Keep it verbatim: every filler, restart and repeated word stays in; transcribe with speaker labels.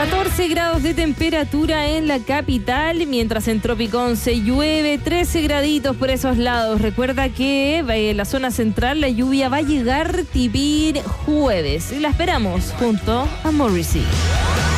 Speaker 1: catorce grados de temperatura en la capital, mientras en Tropicón se llueve, trece graditos por esos lados. Recuerda que en la zona central la lluvia va a llegar tipín jueves y la esperamos junto a Morrissey.